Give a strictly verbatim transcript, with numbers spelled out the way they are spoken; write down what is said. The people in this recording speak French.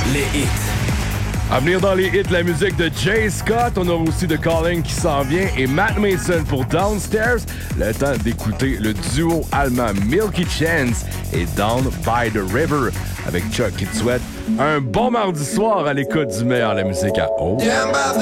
Les hits. À venir dans les hits, la musique de Jay Scott. On a aussi The Calling qui s'en vient et Matt Mason pour Downstairs. Le temps d'écouter le duo allemand Milky Chance et Down by the River avec Chuck qui te souhaite un bon mardi soir à l'écoute du meilleur de la musique à haut. Down by